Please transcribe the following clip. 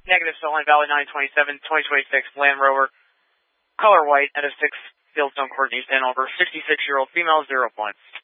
Negative, Siltline Valley 927, 2026 Land Rover, color white, out of 6 Fieldstone Court, East Hanover, 66-year-old female, 0 points.